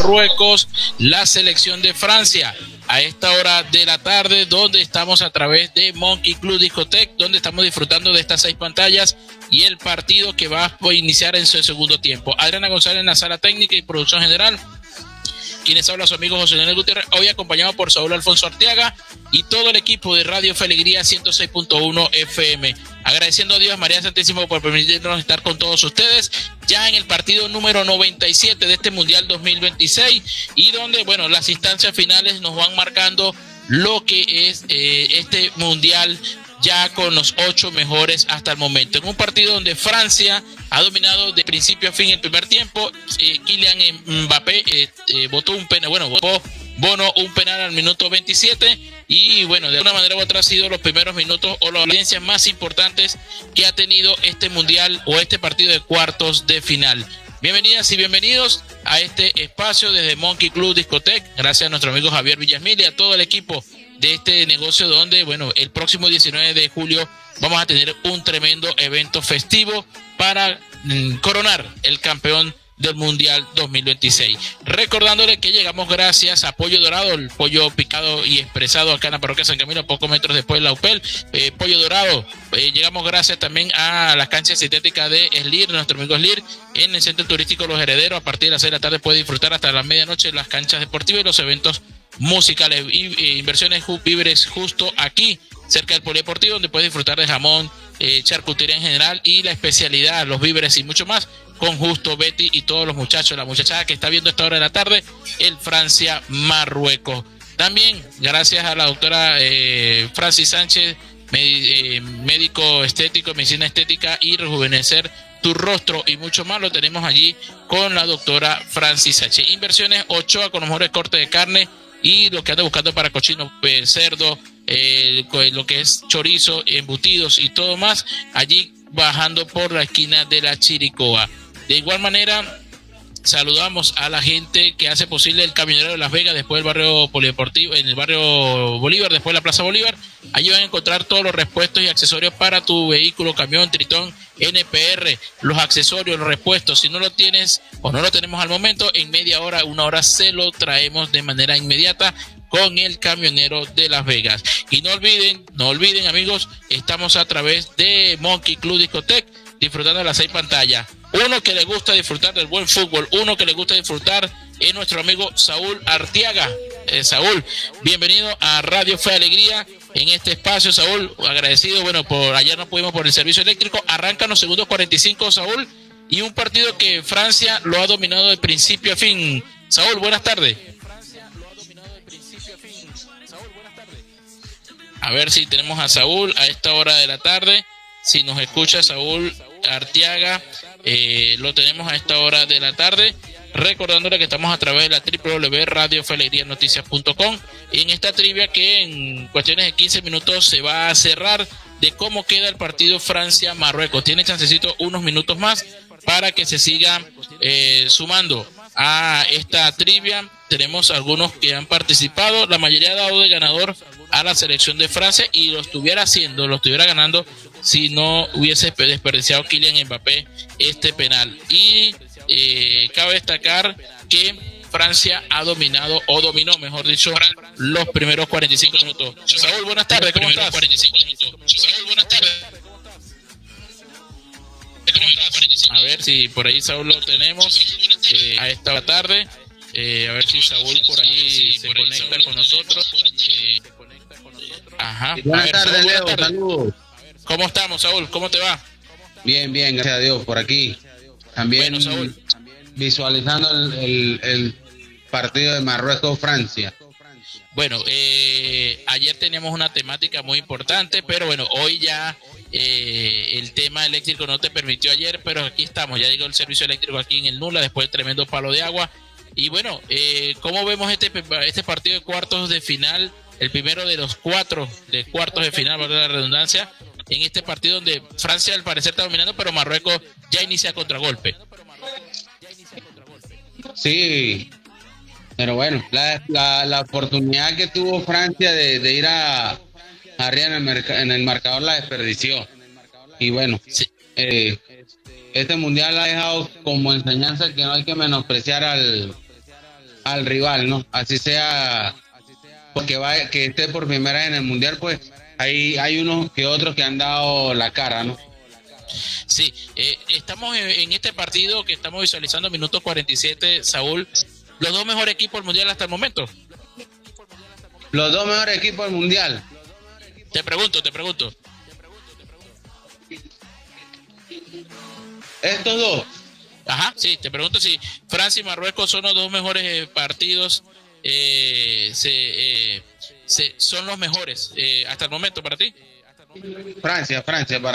Marruecos, la selección de Francia. A esta hora de la tarde, donde estamos a través de Monkey Club Discotheque, donde estamos disfrutando de estas 6 pantallas y el partido que va a iniciar en su segundo tiempo. Adriana González en la sala técnica y producción general. Quienes habla su amigo José Leonel Gutiérrez, hoy acompañado por Saúl Alfonso Arteaga y todo el equipo de Radio Fe Alegría 106.1 FM. Agradeciendo a Dios, María Santísima, por permitirnos estar con todos ustedes ya en el partido número 97 de este Mundial 2026, y donde, bueno, las instancias finales nos van marcando lo que es este Mundial ya con los 8 mejores hasta el momento. En un partido donde Francia ha dominado de principio a fin el primer tiempo. Kylian Mbappé botó un penal, botó Bono un penal al minuto 27, y bueno, de alguna manera u otra ha sido los primeros minutos o las audiencias más importantes que ha tenido este mundial o este partido de cuartos de final. Bienvenidas y bienvenidos a este espacio desde Monkey Club Discotheque. Gracias a nuestro amigo Javier Villasmil y a todo el equipo de este negocio, donde, bueno, el próximo 19 de julio vamos a tener un tremendo evento festivo para coronar el campeón del Mundial 2026. Recordándole que llegamos gracias a Pollo Dorado, el pollo picado y expresado acá en la parroquia San Camilo, a pocos metros después de la UPEL. Pollo Dorado. Llegamos gracias también a la cancha sintética de Slir, nuestro amigo Slir, en el Centro Turístico Los Herederos. A partir de las 6 de la tarde puede disfrutar hasta la medianoche las canchas deportivas y los eventos musicales. Inversiones víveres justo aquí, cerca del polideportivo, donde puedes disfrutar de jamón, charcutería en general y la especialidad, los víveres y mucho más, con Justo, Betty y todos los muchachos, la muchachada que está viendo a esta hora de la tarde, el Francia-Marruecos. También gracias a la doctora Francis Sánchez, médico estético, medicina estética y rejuvenecer tu rostro y mucho más, lo tenemos allí con la doctora Francis Sánchez. Inversiones Ochoa, con los mejores cortes de carne y lo que anda buscando para cochino, cerdo, lo que es chorizo, embutidos y todo más, allí bajando por la esquina de la Chiricoa. De igual manera, saludamos a la gente que hace posible el Camionero de Las Vegas, después del barrio polideportivo, en el barrio Bolívar, después de la Plaza Bolívar. Allí van a encontrar todos los repuestos y accesorios para tu vehículo, camión, Tritón, NPR, los accesorios, los repuestos. Si no lo tienes o no lo tenemos al momento, en media hora, 1 hora se lo traemos de manera inmediata con el Camionero de Las Vegas. Y no olviden amigos, estamos a través de Monkey Club Discotheque, disfrutando de las 6 pantallas. Uno que le gusta disfrutar del buen fútbol, uno que le gusta disfrutar es nuestro amigo Saúl Arteaga. Saúl, bienvenido a Radio Fe Alegría en este espacio, Saúl. Agradecido, por ayer no pudimos por el servicio eléctrico. Arrancan los segundos 45, Saúl, y un partido que Francia lo ha dominado de principio a fin. Saúl, buenas tardes. A ver si tenemos a Saúl a esta hora de la tarde. Si nos escucha Saúl Arteaga, lo tenemos a esta hora de la tarde. Recordándole que estamos a través de la www.radiofelerianoticias.com, y en esta trivia que en cuestiones de 15 minutos se va a cerrar de cómo queda el partido Francia-Marruecos. Tiene chancecito unos minutos más para que se sigan sumando a esta trivia. Tenemos algunos que han participado, la mayoría ha dado de ganador a la selección de Francia, y lo estuviera ganando si no hubiese desperdiciado Kylian Mbappé este penal. Y cabe destacar que Francia ha dominado, o dominó, mejor dicho, los primeros 45 minutos. Saúl, buenas tardes, ¿cómo estás? Saúl, buenas tardes. A ver si por ahí Saúl lo tenemos a esta tarde. A ver si Saúl por ahí se conecta con nosotros. Ajá. Buenas tardes, Leo. Saludos. ¿Cómo estamos, Saúl? ¿Cómo te va? Bien, gracias a Dios, por aquí. También, bueno, Saúl, visualizando el partido de Marruecos-Francia. Bueno, ayer teníamos una temática muy importante, pero bueno, hoy ya el tema eléctrico no te permitió ayer, pero aquí estamos, ya llegó el servicio eléctrico aquí en el Nula después del tremendo palo de agua. Y bueno, ¿cómo vemos este partido de cuartos de final? El primero de los 4 de cuartos de final, valga la redundancia, en este partido donde Francia al parecer está dominando, pero Marruecos ya inicia a contragolpe. Sí, pero bueno, la oportunidad que tuvo Francia de ir arriba en el marcador la desperdició. Y bueno, sí. Este mundial ha dejado como enseñanza que no hay que menospreciar al rival, ¿no? Así sea, porque que esté por primera vez en el mundial, pues hay unos que otros que han dado la cara, ¿no? Sí, estamos en este partido que estamos visualizando, minuto 47, Saúl, los dos mejores equipos del mundial hasta el momento. Los dos mejores equipos del mundial. Te pregunto. Estos dos. Ajá, sí, te pregunto si Francia y Marruecos son los dos mejores partidos, son los mejores hasta el momento para ti. Francia, para